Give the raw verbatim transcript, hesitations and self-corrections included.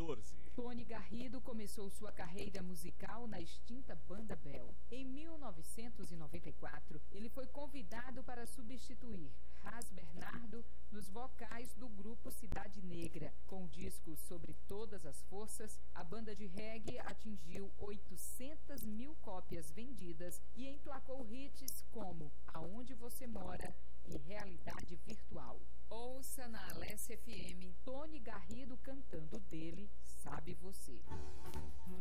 quatorze. Tony Garrido começou sua carreira musical na extinta Banda Bell. Em mil novecentos e noventa e quatro, ele foi convidado para substituir Ras Bernardo nos vocais do grupo Cidade Negra. Com o disco Sobre Todas as Forças, a banda de reggae atingiu oitocentas mil cópias vendidas e emplacou hits como Aonde Você Mora e Realidade Virtual. Ouça na Alessia F M Tony Garrido cantando dele, Sabe Você.